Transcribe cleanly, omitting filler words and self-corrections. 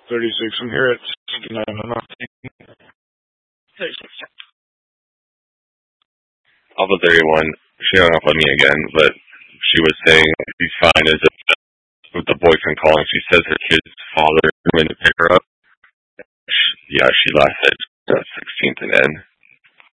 36. I'm here at 69. I'm not taking 36. Alpha 31. She hung up on me again, but she was saying she's fine as if with the boyfriend calling. She says her kid's father went to pick her up. Yeah, she left at 16th and N.